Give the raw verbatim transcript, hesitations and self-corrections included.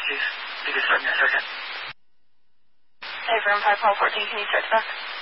Chief. Biggest threat in that second. Hey, from five twelve fourteen, can you start the back?